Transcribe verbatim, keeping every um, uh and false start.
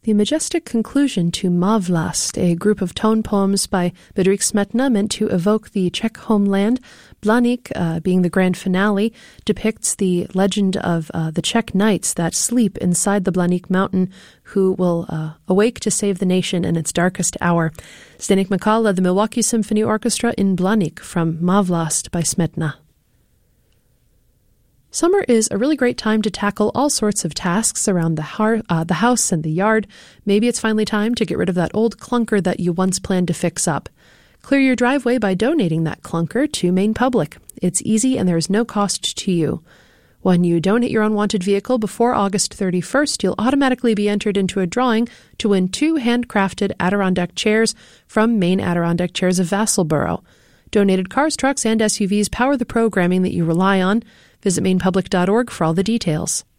The majestic conclusion to Má Vlast, a group of tone poems by Bedřich Smetana meant to evoke the Czech homeland. Blaník, uh, being the grand finale, depicts the legend of uh, the Czech knights that sleep inside the Blaník mountain who will uh, awake to save the nation in its darkest hour. Zdeněk Makal led the Milwaukee Symphony Orchestra in Blaník from Má Vlast by Smetana. Summer is a really great time to tackle all sorts of tasks around the, har- uh, the house and the yard. Maybe it's finally time to get rid of that old clunker that you once planned to fix up. Clear your driveway by donating that clunker to Maine Public. It's easy and there is no cost to you. When you donate your unwanted vehicle before August thirty-first, you'll automatically be entered into a drawing to win two handcrafted Adirondack chairs from Maine Adirondack Chairs of Vassalboro. Donated cars, trucks, and S U Vs power the programming that you rely on. Visit maine public dot org for all the details.